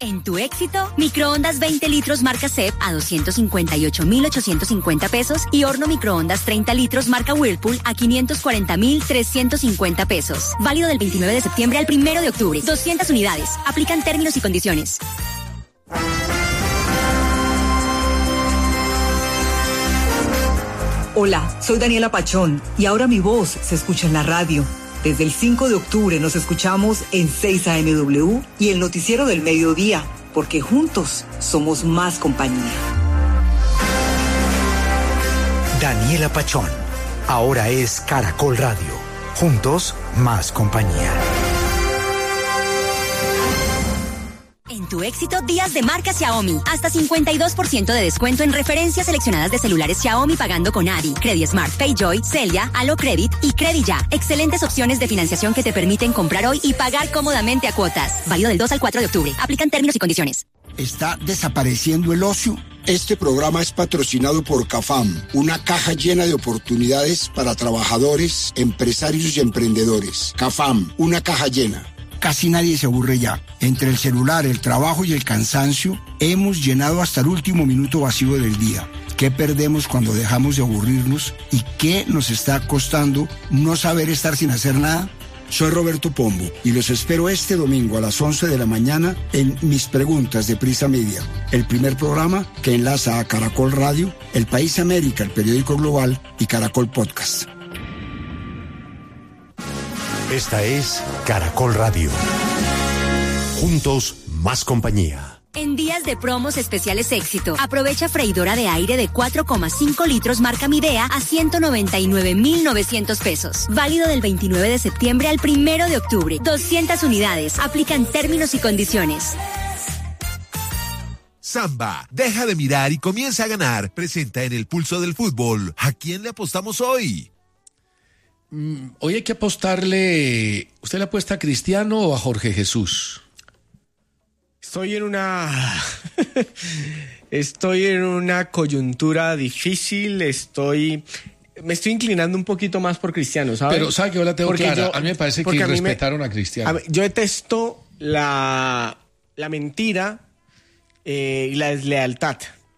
En tu éxito, microondas 20 litros marca CEP a 258.850 pesos y horno microondas 30 litros marca Whirlpool a 540.350 pesos. Válido del 29 de septiembre al 1 de octubre. 200 unidades. Aplican términos y condiciones. Hola, soy Daniela Pachón y ahora mi voz se escucha en la radio. Desde el 5 de octubre nos escuchamos en 6 AMW y el noticiero del mediodía, porque juntos somos más compañía. Daniela Pachón, ahora es Caracol Radio. Juntos, más compañía. En tu éxito, días de marca Xiaomi. Hasta 52% de descuento en referencias seleccionadas de celulares Xiaomi pagando con Adi, CrediSmart, PayJoy, Celia, Alo Credit y CrediYa. Excelentes opciones de financiación que te permiten comprar hoy y pagar cómodamente a cuotas. Válido del 2 al 4 de octubre. Aplican términos y condiciones. ¿Está desapareciendo el ocio? Este programa es patrocinado por CAFAM, una caja llena de oportunidades para trabajadores, empresarios y emprendedores. CAFAM, una caja llena. Casi nadie se aburre ya. Entre el celular, el trabajo y el cansancio, hemos llenado hasta el último minuto vacío del día. ¿Qué perdemos cuando dejamos de aburrirnos? ¿Y qué nos está costando no saber estar sin hacer nada? Soy Roberto Pombo y los espero este domingo a las 11 de la mañana en Mis Preguntas de Prisa Media, el primer programa que enlaza a Caracol Radio, El País América, el periódico global y Caracol Podcast. Esta es Caracol Radio. Juntos, más compañía. En días de promos especiales éxito, aprovecha freidora de aire de 4,5 litros marca Midea a 199.900 pesos. Válido del 29 de septiembre al 1 de octubre. 200 unidades. Aplican términos y condiciones. Samba, deja de mirar y comienza a ganar. Presenta en el Pulso del Fútbol. ¿A quién le apostamos hoy? Hoy hay que apostarle. ¿Usted le apuesta a Cristiano o a Jorge Jesús? Estoy en una coyuntura difícil. Me estoy inclinando un poquito más por Cristiano, ¿sabes? Pero ¿sabe que yo la tengo clara? A mí me parece que respetaron a Cristiano. Yo detesto la mentira y la deslealtad.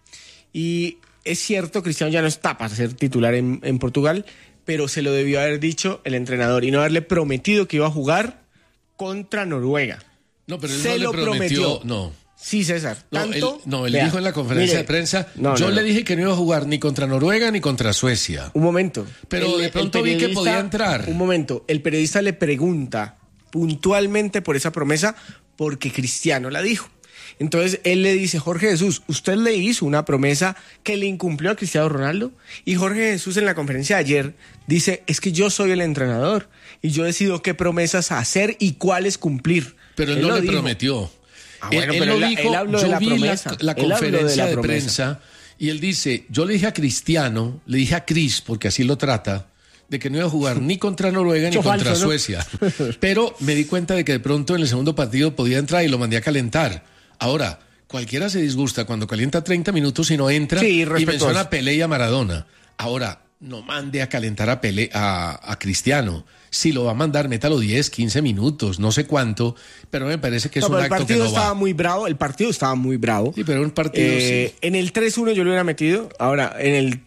Y es cierto, Cristiano ya no está para ser titular en Portugal, pero se lo debió haber dicho el entrenador y no haberle prometido que iba a jugar contra Noruega. No, pero él no le prometió. No. Sí, César. Él dijo en la conferencia de prensa, yo le dije que no iba a jugar ni contra Noruega ni contra Suecia. Un momento. Pero de pronto vi que podía entrar. Un momento. El periodista le pregunta puntualmente por esa promesa porque Cristiano la dijo. Entonces él le dice, Jorge Jesús, ¿usted le hizo una promesa que le incumplió a Cristiano Ronaldo? Y Jorge Jesús en la conferencia de ayer dice, es que yo soy el entrenador y yo decido qué promesas hacer y cuáles cumplir. Pero él no le prometió. Bueno, él pero lo dijo, él habló de la promesa. La conferencia de prensa y él dice, yo le dije a Cristiano, le dije a Cris, porque así lo trata, de que no iba a jugar ni contra Noruega ni contra Suecia. Pero me di cuenta de que de pronto en el segundo partido podía entrar y lo mandé a calentar. Ahora, cualquiera se disgusta cuando calienta 30 minutos y no entra y menciona a Pelé y a Maradona. Ahora, no mande a calentar a Pelé, a Cristiano. Si lo va a mandar, métalo 10, 15 minutos, no sé cuánto, pero me parece que es un acto que no va. El partido estaba muy bravo. Sí, pero un partido sí. En el 3-1 yo lo hubiera metido. Ahora, en el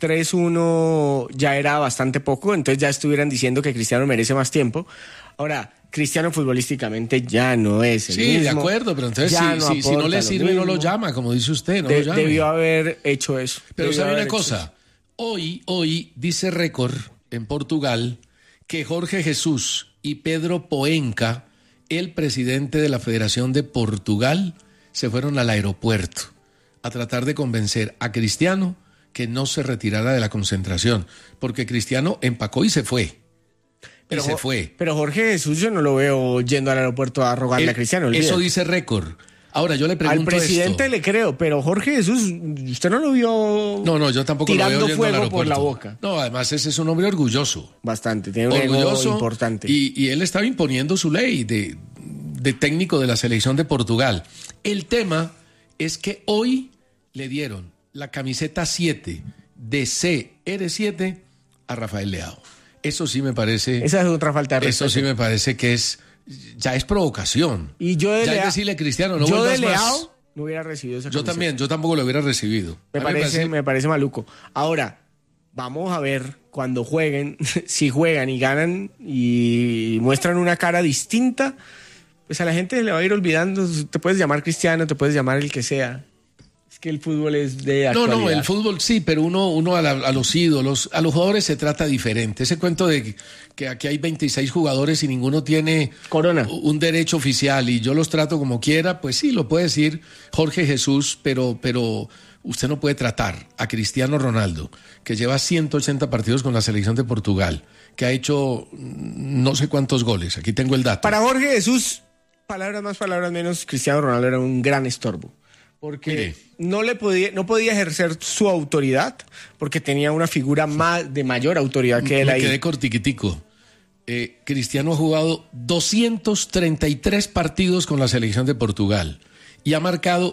3-1 ya era bastante poco, entonces ya estuvieran diciendo que Cristiano merece más tiempo. Ahora, Cristiano futbolísticamente ya no es el mismo. Sí, de acuerdo, pero entonces si no le sirve no lo llama, como dice usted, no lo llama. Debió haber hecho eso. Pero sabe una cosa, hoy dice récord en Portugal que Jorge Jesús y Pedro Poenca, el presidente de la Federación de Portugal, se fueron al aeropuerto a tratar de convencer a Cristiano que no se retirara de la concentración, porque Cristiano empacó y se fue. Pero Jorge Jesús yo no lo veo yendo al aeropuerto a rogarle a Cristiano. Eso dice récord. Ahora yo le pregunto al presidente esto. Le creo, pero Jorge Jesús, usted no lo vio. No, yo tampoco lo veo tirando yendo al fuego aeropuerto por la boca. No, además ese es un hombre orgulloso. Bastante, tiene un ego importante. Y él estaba imponiendo su ley de técnico de la selección de Portugal. El tema es que hoy le dieron la camiseta 7 de CR7 a Rafael Leao. Eso sí me parece. Esa es otra falta de respeto. Eso sí me parece que es ya es provocación. Y yo ya es decirle, Cristiano, no yo vuelvas de Leao más. no hubiera recibido esa Yo camiseta. también, yo tampoco lo hubiera recibido. Me parece maluco. Ahora, vamos a ver cuando jueguen, si juegan y ganan y muestran una cara distinta, pues a la gente le va a ir olvidando. Te puedes llamar Cristiano, te puedes llamar el que sea. Es que el fútbol es de actualidad. No, el fútbol sí, pero uno a los ídolos, a los jugadores se trata diferente. Ese cuento de que aquí hay 26 jugadores y ninguno tiene corona, un derecho oficial y yo los trato como quiera, pues sí, lo puede decir Jorge Jesús, pero usted no puede tratar a Cristiano Ronaldo, que lleva 180 partidos con la selección de Portugal, que ha hecho no sé cuántos goles. Aquí tengo el dato. Para Jorge Jesús, palabras más, palabras menos, Cristiano Ronaldo era un gran estorbo. Porque no podía ejercer su autoridad, porque tenía una figura de mayor autoridad que él ahí. Me quedé cortiquitico. Cristiano ha jugado 233 partidos con la selección de Portugal y ha marcado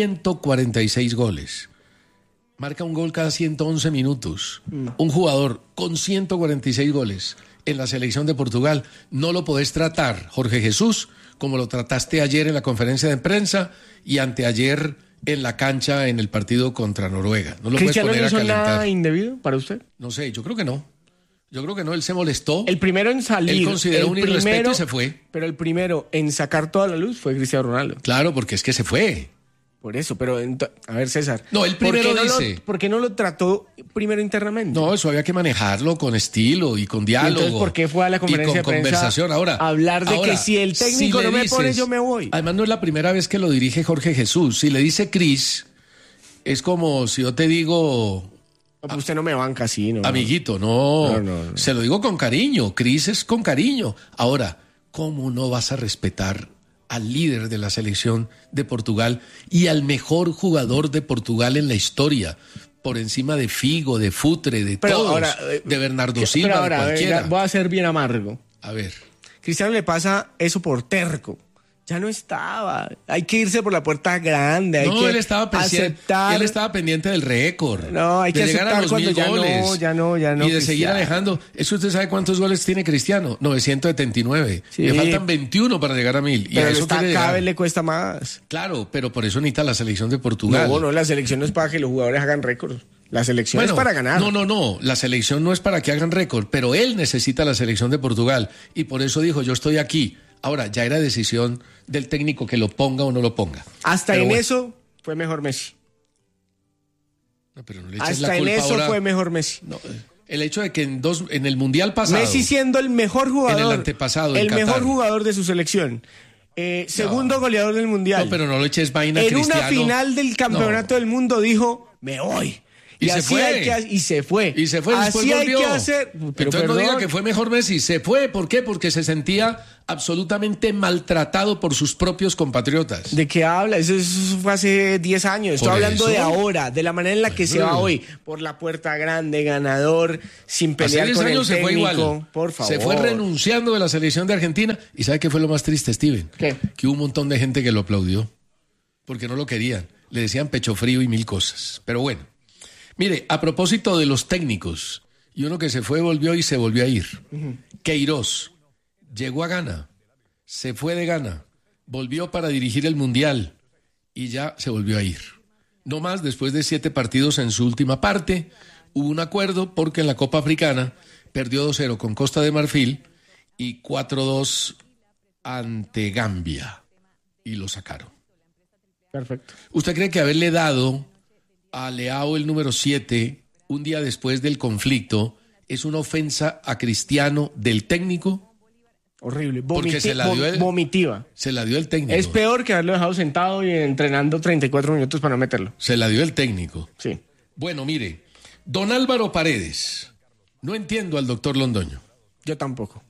146 goles. Marca un gol cada 111 minutos. Un jugador con 146 goles en la selección de Portugal, no lo podés tratar, Jorge Jesús, como lo trataste ayer en la conferencia de prensa y anteayer en la cancha en el partido contra Noruega. No lo puedes poner a calentar. ¿Cristiano no hizo nada indebido para usted? No sé, yo creo que no. Yo creo que no, él se molestó. El primero en salir. Él consideró un irrespeto y se fue. Pero el primero en sacar toda la luz fue Cristiano Ronaldo. Claro, porque es que se fue. Por eso, pero a ver, César. No, él primero dice. ¿Por qué no lo trató primero internamente? No, eso había que manejarlo con estilo y con diálogo. Entonces, ¿por qué fue a la conferencia de prensa conversación? Ahora, hablar de que si el técnico no me pone, yo me voy? Además, no es la primera vez que lo dirige Jorge Jesús. Si le dice Cris, es como si yo te digo. Usted no me banca así, ¿no? Amiguito, no. Se lo digo con cariño. Cris es con cariño. Ahora, ¿cómo no vas a respetar al líder de la selección de Portugal y al mejor jugador de Portugal en la historia, por encima de Figo, de Futre, de todos, ahora, de Bernardo Silva, pero ahora, de cualquiera? Voy a ser bien amargo. A ver. Cristiano le pasa eso por terco. Ya no estaba. Hay que irse por la puerta grande. Él estaba pendiente del récord. No, hay que aceptar cuando ya no. Y de Cristiano. seguir alejando. ¿Eso usted sabe cuántos goles tiene Cristiano? 979. Sí. Le faltan 21 para llegar a 1000. Pero y a eso cada vez le cuesta más. Claro, pero por eso necesita la selección de Portugal. No, la selección no es para que los jugadores hagan récords. La selección es para ganar. No. La selección no es para que hagan récord, pero él necesita la selección de Portugal. Y por eso dijo, yo estoy aquí. Ahora, ya era decisión del técnico que lo ponga o no lo ponga. Hasta pero eso fue mejor Messi. No, pero no le eches la culpa ahora. Fue mejor Messi. No, el hecho de que en el Mundial pasado... Messi siendo el mejor jugador. En el antepasado, el mejor jugador de su selección. Segundo goleador del Mundial. No, pero no le eches vaina a Cristiano. En una final del campeonato del mundo dijo, me voy. Y se fue. Y se fue. Y después así volvió. Hay que hacer. Pero entonces no diga que fue mejor Messi. Se fue. ¿Por qué? Porque se sentía absolutamente maltratado por sus propios compatriotas. ¿De qué habla? Eso fue hace 10 años. Estoy hablando de ahora, de la manera en la que se va hoy. Por la puerta grande, ganador, sin pelear con el técnico. Se fue igual. Por favor. Se fue renunciando de la selección de Argentina. ¿Y sabe qué fue lo más triste, Steven? ¿Qué? Que hubo un montón de gente que lo aplaudió. Porque no lo querían. Le decían pecho frío y mil cosas. Pero bueno. Mire, a propósito de los técnicos, y uno que se fue, volvió y se volvió a ir. Queiroz llegó a Ghana, se fue de Ghana, volvió para dirigir el Mundial y ya se volvió a ir. No más, después de 7 partidos en su última parte, hubo un acuerdo porque en la Copa Africana perdió 2-0 con Costa de Marfil y 4-2 ante Gambia y lo sacaron. Perfecto. ¿Usted cree que haberle dado a Leao el número 7 un día después del conflicto es una ofensa a Cristiano del técnico? Horrible, porque vomitiva. Se la dio el técnico. Es peor que haberlo dejado sentado y entrenando 34 minutos para no meterlo. Se la dio el técnico. Sí. Bueno, mire, don Álvaro Paredes, no entiendo al doctor Londoño. Yo tampoco.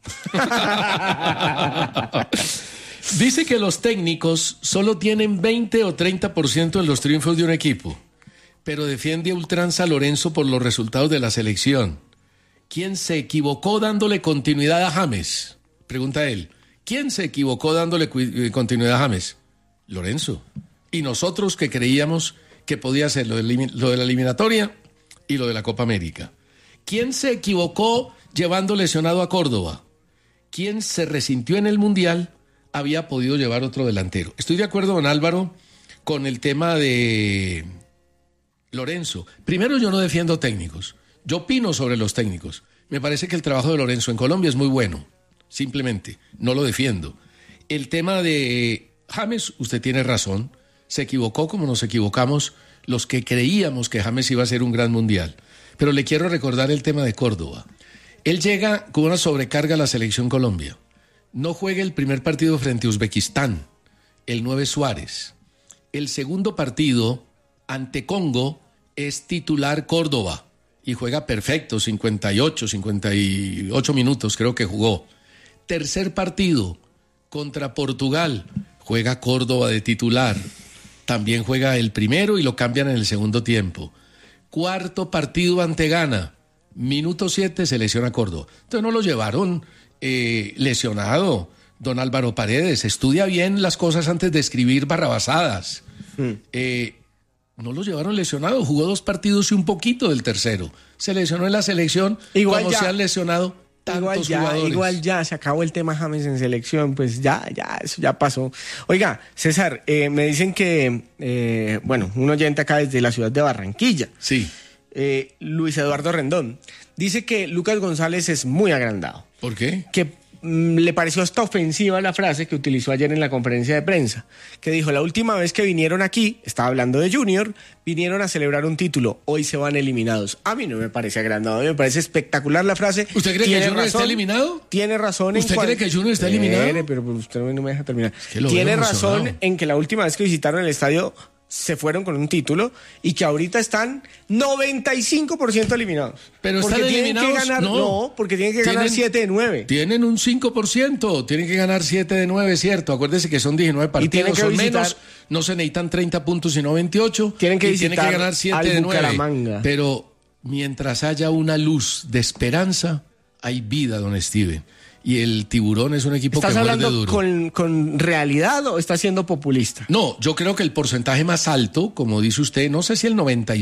Dice que los técnicos solo tienen 20 o 30% en los triunfos de un equipo, pero defiende a ultranza a Lorenzo por los resultados de la selección. ¿Quién se equivocó dándole continuidad a James? Pregunta él. ¿Quién se equivocó dándole continuidad a James? Lorenzo. Y nosotros que creíamos que podía hacer lo de la eliminatoria y lo de la Copa América. ¿Quién se equivocó llevando lesionado a Córdoba? quien se resintió en el Mundial había podido llevar otro delantero. Estoy de acuerdo, don Álvaro, con el tema de Lorenzo. Primero, yo no defiendo técnicos. Yo opino sobre los técnicos. Me parece que el trabajo de Lorenzo en Colombia es muy bueno. Simplemente, no lo defiendo. El tema de James, usted tiene razón. Se equivocó como nos equivocamos los que creíamos que James iba a ser un gran mundial. Pero le quiero recordar el tema de Córdoba. Él llega con una sobrecarga a la selección Colombia. No juega el primer partido frente a Uzbekistán, el 9 Suárez. El segundo partido ante Congo es titular Córdoba y juega perfecto, 58 minutos creo que jugó. Tercer partido contra Portugal, juega Córdoba de titular. También juega el primero y lo cambian en el segundo tiempo. Cuarto partido ante Ghana, minuto 7 se lesiona Córdoba. Entonces no lo llevaron lesionado, don Álvaro Paredes. Estudia bien las cosas antes de escribir barrabasadas. No lo llevaron lesionado, jugó 2 partidos y un poquito del tercero. Se lesionó en la selección, igual como ya, se han lesionado tantos jugadores. Igual ya, se acabó el tema James en selección, pues ya, eso ya pasó. Oiga, César, me dicen que, un oyente acá desde la ciudad de Barranquilla. Sí. Luis Eduardo Rendón, dice que Lucas González es muy agrandado. ¿Por qué? Que le pareció hasta ofensiva la frase que utilizó ayer en la conferencia de prensa, que dijo: la última vez que vinieron aquí, estaba hablando de Junior, vinieron a celebrar un título, hoy se van eliminados. A mí no me parece agrandado, a mí me parece espectacular la frase. ¿Usted cree que Junior está eliminado? Tiene razón. ¿Usted cree que Junior está eliminado? Pero usted no me deja terminar. Tiene razón en que la última vez que visitaron el estadio se fueron con un título y que ahorita están 95% eliminados. Pero están eliminados. Que ganar, no, porque tienen que ganar 7 de 9. Tienen un 5%, tienen que ganar 7 de 9, ¿cierto? Acuérdense que son 19 partidos, son menos, no se necesitan 30 puntos sino 28. Tienen que ganar 7 de 9. Bucaramanga. Pero mientras haya una luz de esperanza, hay vida, don Steven. Y el Tiburón es un equipo que muerde duro. ¿Estás hablando con realidad o estás siendo populista? No, yo creo que el porcentaje más alto, como dice usted, no sé si el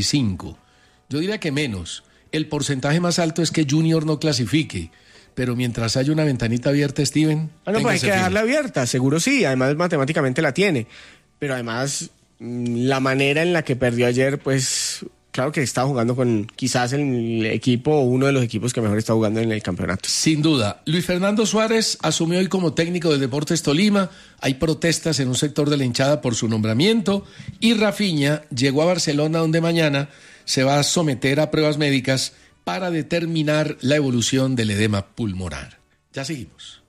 95, yo diría que menos. El porcentaje más alto es que Junior no clasifique. Pero mientras haya una ventanita abierta, Steven... Bueno, pues hay que dejarla abierta, seguro sí. Además, matemáticamente la tiene. Pero además, la manera en la que perdió ayer, pues... Claro que está jugando con quizás el equipo o uno de los equipos que mejor está jugando en el campeonato. Sin duda. Luis Fernando Suárez asumió hoy como técnico del Deportes Tolima. Hay protestas en un sector de la hinchada por su nombramiento. Y Rafinha llegó a Barcelona, donde mañana se va a someter a pruebas médicas para determinar la evolución del edema pulmonar. Ya seguimos.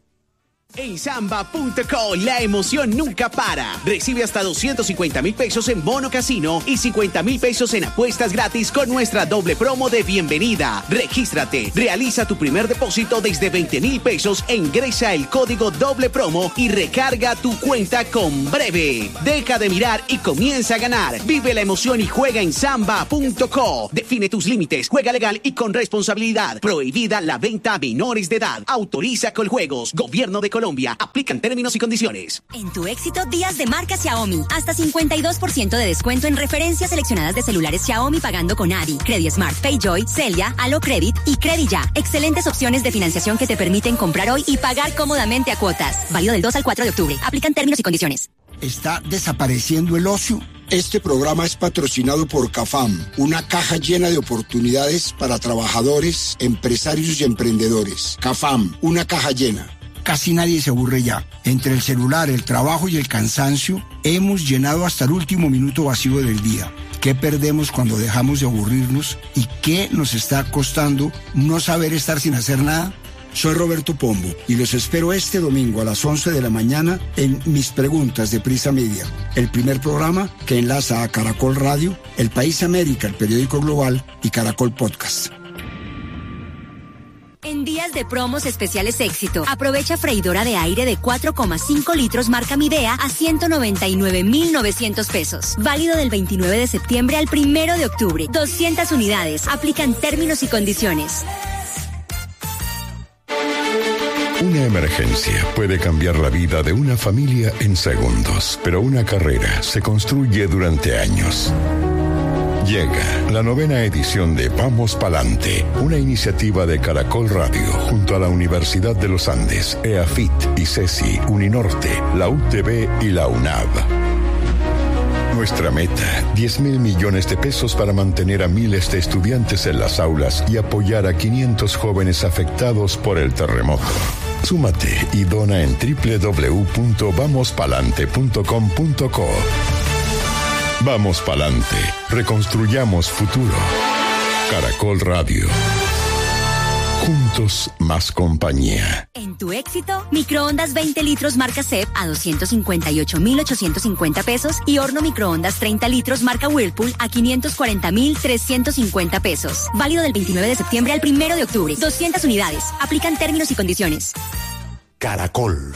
En Samba.co la emoción nunca para. Recibe hasta 250,000 pesos en bono casino y 50,000 pesos en apuestas gratis con nuestra doble promo de bienvenida. Regístrate, realiza tu primer depósito desde 20,000 pesos e ingresa el código doble promo y recarga tu cuenta con Breve. Deja de mirar y comienza a ganar. Vive la emoción y juega en Samba.co. Define tus límites, juega legal y con responsabilidad. Prohibida la venta a menores de edad. Autoriza Coljuegos. Gobierno de Colombia. Aplican términos y condiciones. En tu éxito, días de marca Xiaomi. Hasta 52% de descuento en referencias seleccionadas de celulares Xiaomi pagando con Adi, CrediSmart, PayJoy, Celia, AloCredit y CrediYa. Excelentes opciones de financiación que te permiten comprar hoy y pagar cómodamente a cuotas. Válido del 2 al 4 de octubre. Aplican términos y condiciones. ¿Está desapareciendo el ocio? Este programa es patrocinado por CAFAM, una caja llena de oportunidades para trabajadores, empresarios y emprendedores. CAFAM, una caja llena. Casi nadie se aburre ya. Entre el celular, el trabajo y el cansancio, hemos llenado hasta el último minuto vacío del día. ¿Qué perdemos cuando dejamos de aburrirnos? ¿Y qué nos está costando no saber estar sin hacer nada? Soy Roberto Pombo y los espero este domingo a las 11 de la mañana en Mis Preguntas de Prisa Media, el primer programa que enlaza a Caracol Radio, El País América, el periódico global y Caracol Podcast. En días de promos especiales éxito, aprovecha freidora de aire de 4,5 litros marca Midea a 199,900 pesos. Válido del 29 de septiembre al 1 de octubre. 200 unidades. Aplican términos y condiciones. Una emergencia puede cambiar la vida de una familia en segundos, pero una carrera se construye durante años. Llega la 9ª edición de Vamos Palante, una iniciativa de Caracol Radio junto a la Universidad de los Andes, EAFIT, ICESI, Uninorte, la UTB y la UNAV. Nuestra meta, 10.000 millones de pesos para mantener a miles de estudiantes en las aulas y apoyar a 500 jóvenes afectados por el terremoto. Súmate y dona en www.vamospalante.com.co. Vamos pa'lante, reconstruyamos futuro. Caracol Radio. Juntos, más compañía. En tu éxito, microondas 20 litros marca CEP a 258.850 pesos y horno microondas 30 litros marca Whirlpool a 540.350 pesos. Válido del 29 de septiembre al 1 de octubre. 200 unidades. Aplican términos y condiciones. Caracol.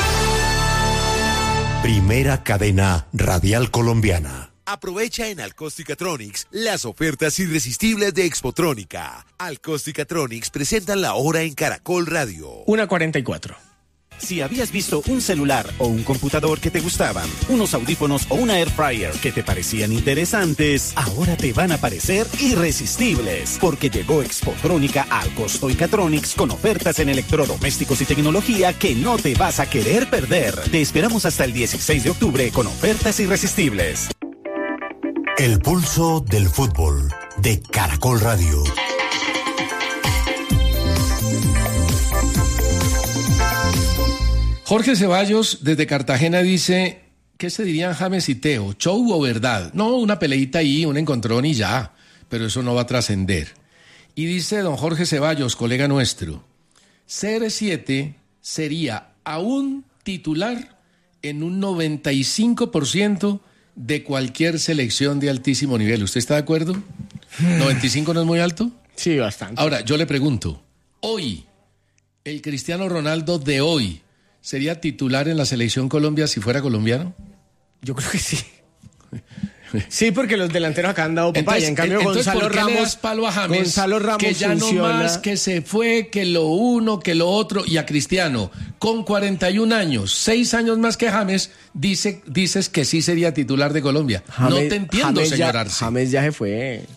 Primera cadena radial colombiana. Aprovecha en Alcosticatronics las ofertas irresistibles de Expotrónica. Alcosticatronics presentan la hora en Caracol Radio. 1:44. Si habías visto un celular o un computador que te gustaban, unos audífonos o una air fryer que te parecían interesantes, ahora te van a parecer irresistibles, porque llegó Expotrónica al Alcosticatronics con ofertas en electrodomésticos y tecnología que no te vas a querer perder. Te esperamos hasta el 16 de octubre con ofertas irresistibles. El pulso del fútbol de Caracol Radio. Jorge Ceballos desde Cartagena dice, ¿qué se dirían James y Teo? ¿Show o verdad? No, una peleita ahí, un encontrón y ya, pero eso no va a trascender. Y dice don Jorge Ceballos, colega nuestro, CR7 sería aún titular en un 95% de cualquier selección de altísimo nivel. ¿Usted está de acuerdo? ¿95 no es muy alto? Sí, bastante. Ahora, yo le pregunto, hoy, el Cristiano Ronaldo de hoy, ¿sería titular en la selección Colombia si fuera colombiano? Yo creo que sí. Sí, porque los delanteros acá han dado papaya. En cambio, Gonzalo Ramos, palo a James, Gonzalo Ramos que ya funciona. No más, que se fue, que lo uno, que lo otro, y a Cristiano, con 41 años, 6 años más que James, dices que sí sería titular de Colombia. James, no te entiendo, señor Arce. James ya se fue.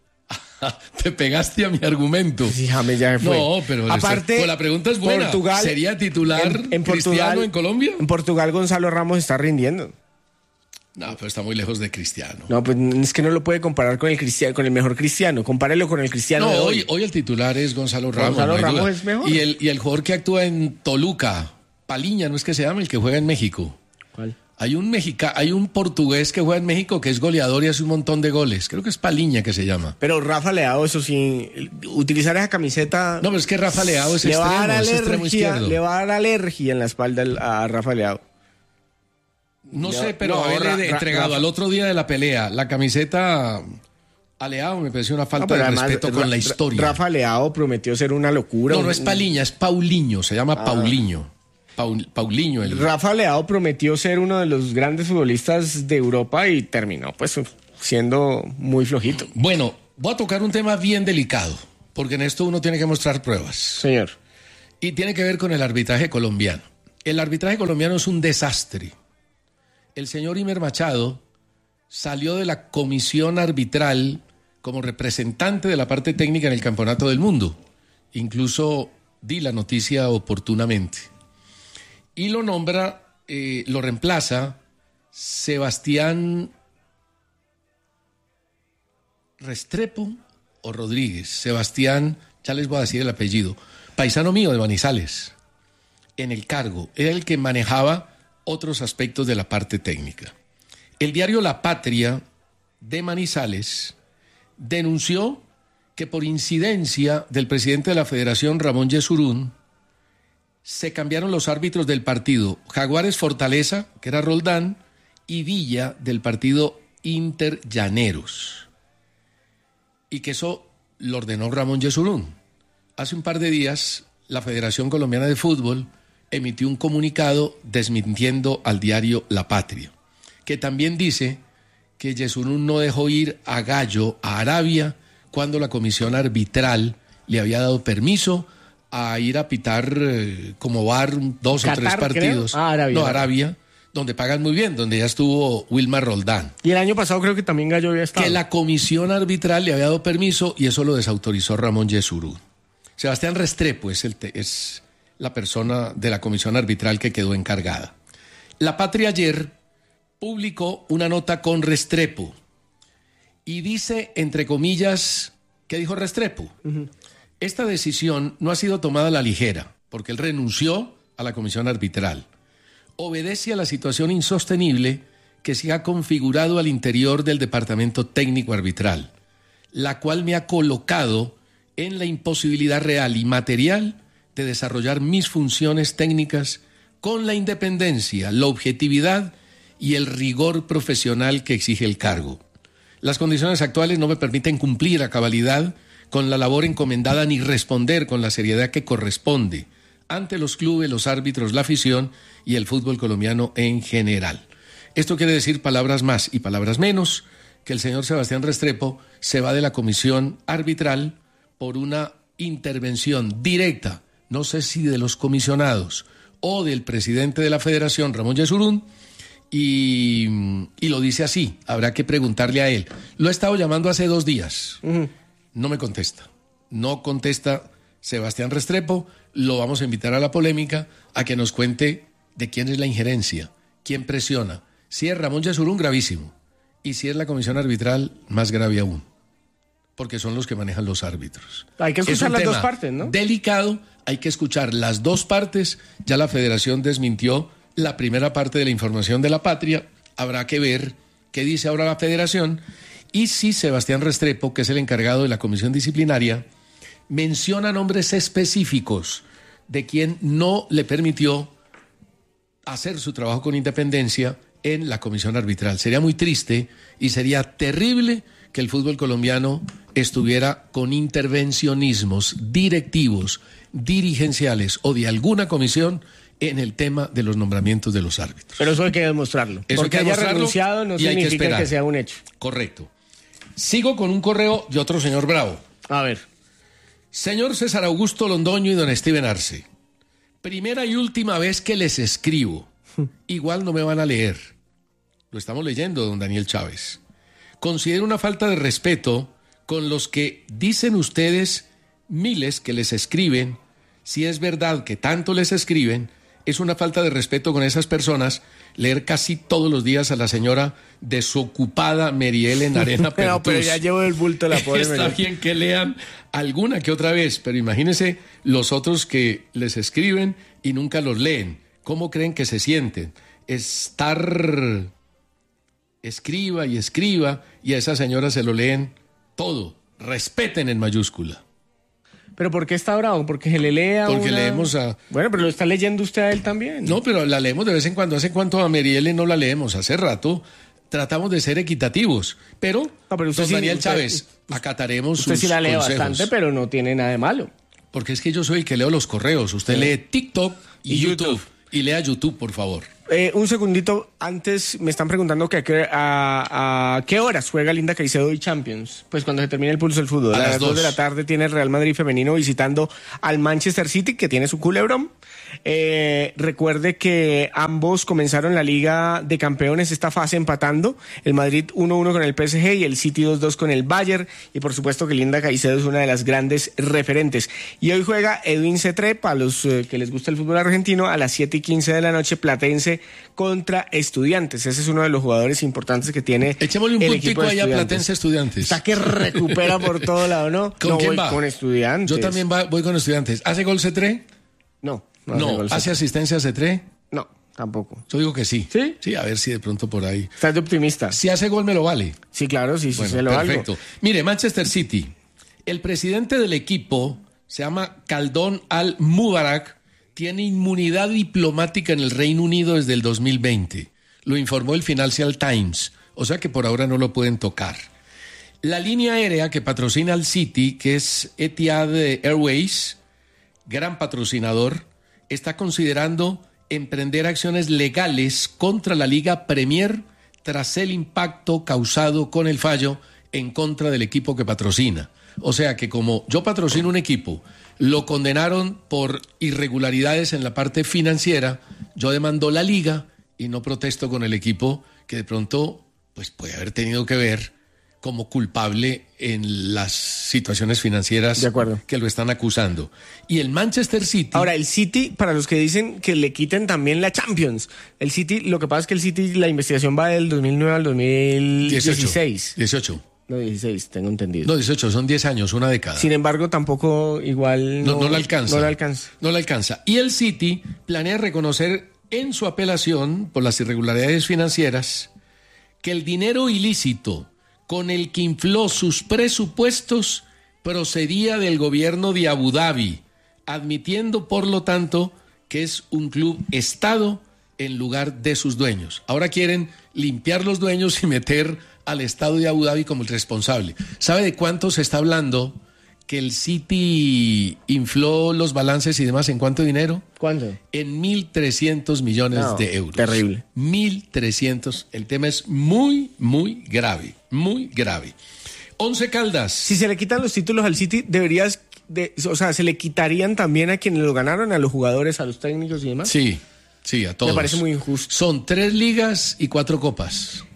Te pegaste a mi argumento. Sí, James ya se fue. No, pero pues la pregunta es buena. Portugal, ¿sería titular Cristiano en Colombia? En Portugal, Gonzalo Ramos está rindiendo. No, pero está muy lejos de Cristiano. No, pues es que no lo puede comparar con el mejor Cristiano. Compárelo con el Cristiano de hoy. Hoy el titular es Gonzalo Ramos. Gonzalo Ramos es mejor. Y el jugador que actúa en Toluca, Paliña, ¿no es que se llama? El que juega en México. ¿Cuál? Hay un portugués que juega en México que es goleador y hace un montón de goles. Creo que es Paliña que se llama. Pero Rafa Leao, eso sí, utilizar esa camiseta... No, pero es que Rafa Leao es extremo izquierdo. Le va a dar alergia en la espalda a Rafa Leao. No sé, pero haberle entregado al otro día de la pelea la camiseta a Leao me pareció una falta de respeto con la historia. Rafa Leao prometió ser una locura. No es Paliña, es Paulinho, se llama Paulinho. Paulinho. Rafa Leao prometió ser uno de los grandes futbolistas de Europa y terminó pues siendo muy flojito. Bueno, voy a tocar un tema bien delicado, porque en esto uno tiene que mostrar pruebas. Señor. Y tiene que ver con el arbitraje colombiano. El arbitraje colombiano es un desastre. El señor Imer Machado salió de la comisión arbitral como representante de la parte técnica en el Campeonato del Mundo. Incluso di la noticia oportunamente. Y lo reemplaza Sebastián Restrepo o Rodríguez. Sebastián, ya les voy a decir el apellido, paisano mío de Manizales, en el cargo. Era el que manejaba otros aspectos de la parte técnica. El diario La Patria de Manizales denunció que por incidencia del presidente de la Federación, Ramón Yesurún, se cambiaron los árbitros del partido Jaguares Fortaleza, que era Roldán, y Villa del partido Inter Llaneros. Y que eso lo ordenó Ramón Yesurún. Hace un par de días, la Federación Colombiana de Fútbol emitió un comunicado desmintiendo al diario La Patria, que también dice que Yesurún no dejó ir a Gallo a Arabia cuando la comisión arbitral le había dado permiso a ir a pitar como VAR 2 o 3 partidos. Arabia. No, Arabia. donde pagan muy bien, donde ya estuvo Wilmar Roldán. Y el año pasado creo que también Gallo había estado. Que la comisión arbitral le había dado permiso y eso lo desautorizó Ramón Yesurún. Sebastián Restrepo es la persona de la comisión arbitral que quedó encargada. La Patria ayer publicó una nota con Restrepo y dice, entre comillas, ¿qué dijo Restrepo? Esta decisión no ha sido tomada a la ligera, porque él renunció a la comisión arbitral. Obedece a la situación insostenible que se ha configurado al interior del departamento técnico arbitral, la cual me ha colocado en la imposibilidad real y material de desarrollar mis funciones técnicas con la independencia, la objetividad y el rigor profesional que exige el cargo. Las condiciones actuales no me permiten cumplir a cabalidad con la labor encomendada ni responder con la seriedad que corresponde ante los clubes, los árbitros, la afición y el fútbol colombiano en general. Esto quiere decir palabras más y palabras menos, que el señor Sebastián Restrepo se va de la comisión arbitral por una intervención directa, no sé si de los comisionados o del presidente de la federación, Ramón Yesurún, y lo dice así, habrá que preguntarle a él. Lo he estado llamando hace 2 días, no me contesta, no contesta Sebastián Restrepo, lo vamos a invitar a la polémica, a que nos cuente de quién es la injerencia, quién presiona, si es Ramón Yesurún, gravísimo, y si es la comisión arbitral, más grave aún, porque son los que manejan los árbitros. Hay que escuchar las dos partes, ¿no? Delicado, hay que escuchar las dos partes. Ya la federación desmintió la primera parte de la información de la Patria. Habrá que ver qué dice ahora la federación y si Sebastián Restrepo, que es el encargado de la comisión disciplinaria, menciona nombres específicos de quien no le permitió hacer su trabajo con independencia en la comisión arbitral. Sería muy triste y sería terrible que el fútbol colombiano estuviera con intervencionismos directivos, dirigenciales o de alguna comisión en el tema de los nombramientos de los árbitros. Pero eso hay que demostrarlo. Eso porque haya renunciado no significa que sea un hecho. Correcto. Sigo con un correo de otro señor bravo. A ver. Señor César Augusto Londoño y don Steven Arce, primera y última vez que les escribo. Igual no me van a leer. Lo estamos leyendo, don Daniel Chávez. Considero una falta de respeto con los que dicen ustedes, miles que les escriben. Si es verdad que tanto les escriben, es una falta de respeto con esas personas leer casi todos los días a la señora desocupada Merielen Arena Pertus. Pero ya llevo el bulto la pobre. Está bien que lean alguna que otra vez, pero imagínense los otros que les escriben y nunca los leen. ¿Cómo creen que se sienten? Estar escriba y a esa señora se lo leen todo. Respeten en mayúscula. ¿Pero por qué está bravo? ¿Porque se le lea Porque leemos a... Bueno, pero lo está leyendo usted a él también. No, pero la leemos de vez en cuando. ¿Hace cuánto a Merielen no la leemos? Hace rato tratamos de ser equitativos. Pero, usted Daniel Chávez, acataremos usted sus sí la lee consejos. Bastante, pero no tiene nada de malo. Porque es que yo soy el que leo los correos. Usted lee TikTok y YouTube. Y lea YouTube, por favor. Un segundito, antes me están preguntando que a qué horas juega Linda Caicedo y Champions. Pues cuando se termine el pulso del fútbol. A las 2 de la tarde tiene el Real Madrid femenino visitando al Manchester City, que tiene su culebrón. Recuerde que ambos comenzaron la Liga de Campeones, esta fase empatando. El Madrid 1-1 con el PSG y el City 2-2 con el Bayern. Y por supuesto que Linda Caicedo es una de las grandes referentes. Y hoy juega Edwin Cetré, para los que les gusta el fútbol argentino, a las 7:15 de la noche, Platense contra Estudiantes. Ese es uno de los jugadores importantes que tiene. Echémosle un el puntico ahí a Platense Estudiantes. Está que recupera por todo lado, ¿no? ¿Con quién va? Con Estudiantes. Yo también voy con Estudiantes. ¿Hace gol Cetré? No. ¿Hace asistencia Cetré? No, tampoco. Yo digo que sí. ¿Sí? Sí, a ver si de pronto por ahí. Estás de optimista. Si hace gol me lo vale. Sí, claro, sí, bueno, se lo valgo. Perfecto. Mire, Manchester City. El presidente del equipo se llama Khaldun Al-Mubarak. Tiene inmunidad diplomática en el Reino Unido desde el 2020. Lo informó el Financial Times. O sea que por ahora no lo pueden tocar. La línea aérea que patrocina al City, que es Etihad Airways, gran patrocinador, está considerando emprender acciones legales contra la Liga Premier tras el impacto causado con el fallo en contra del equipo que patrocina. O sea que como yo patrocino un equipo, lo condenaron por irregularidades en la parte financiera, yo demando la liga y no protesto con el equipo que de pronto pues puede haber tenido que ver como culpable en las situaciones financieras que lo están acusando. Y el Manchester City... Ahora, el City, para los que dicen que le quiten también la Champions, el City, lo que pasa es que el City, la investigación va del 2009 al 2016. 18. No, 16, tengo entendido. No, 18, son 10 años, una década. Sin embargo, tampoco igual... No la alcanza. No la alcanza. No la alcanza. Y el City planea reconocer en su apelación por las irregularidades financieras que el dinero ilícito con el que infló sus presupuestos procedía del gobierno de Abu Dhabi, admitiendo por lo tanto que es un club Estado en lugar de sus dueños. Ahora quieren limpiar los dueños y meter al Estado de Abu Dhabi como el responsable. ¿Sabe de cuánto se está hablando que el City infló los balances y demás? ¿En cuánto dinero? ¿Cuánto? En 1.300 millones de euros. Terrible. 1.300. El tema es muy, muy grave. Muy grave. Once Caldas. Si se le quitan los títulos al City, se le quitarían también a quienes lo ganaron, a los jugadores, a los técnicos y demás. Sí, a todos. Me parece muy injusto. Son 3 ligas y 4 copas.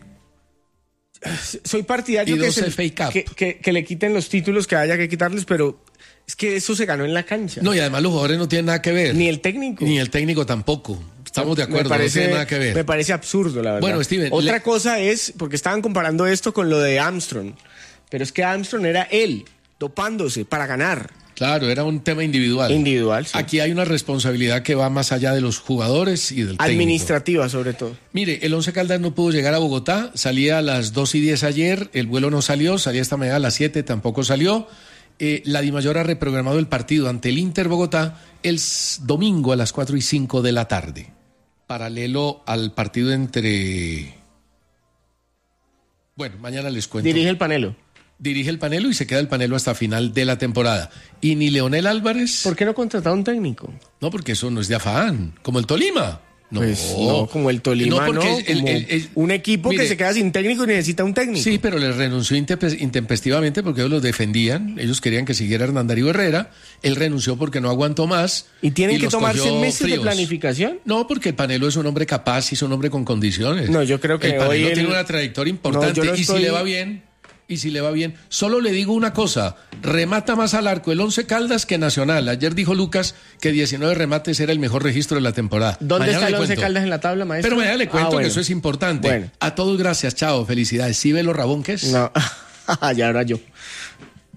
Soy partidario que le quiten los títulos que haya que quitarles, pero es que eso se ganó en la cancha. No, y además los jugadores no tienen nada que ver. Ni el técnico. Ni el técnico tampoco. Estamos de acuerdo, no tiene nada que ver. Me parece absurdo, la verdad. Bueno, Steven. Otra cosa es, porque estaban comparando esto con lo de Armstrong, pero es que Armstrong era él, dopándose para ganar. Claro, era un tema individual. Individual, sí. Aquí hay una responsabilidad que va más allá de los jugadores y del técnico. Administrativa, sobre todo. Mire, el Once Caldas no pudo llegar a Bogotá, salía a las 2:10 ayer, el vuelo no salió, salía esta mañana a las 7, tampoco salió. La Dimayor ha reprogramado el partido ante el Inter Bogotá el domingo a las 4:05 de la tarde, paralelo al partido entre... Bueno, mañana les cuento. Dirige el Panelo Y se queda el Panelo hasta final de la temporada. Y ni Leonel Álvarez... ¿Por qué no contratar a un técnico? No, porque eso no es de afán, como el Tolima. No, pues no, como el Tolima, no, porque un equipo que se queda sin técnico y necesita un técnico. Sí, pero le renunció intempestivamente porque ellos los defendían, ellos querían que siguiera Hernán Darío Herrera, él renunció porque no aguantó más. ¿Y tienen que tomarse meses de planificación? No, porque el Panelo es un hombre capaz y es un hombre con condiciones. No, yo creo que el Panelo tiene una trayectoria importante y si le va bien, solo le digo una cosa, remata más al arco el Once Caldas que Nacional. Ayer dijo Lucas que 19 remates era el mejor registro de la temporada. ¿Dónde está el Once Caldas en la tabla, maestro? Pero mañana le cuento que eso es importante. Bueno. A todos gracias, chao, felicidades. ¿Sí ve lo rabón que es? No, ya ahora yo.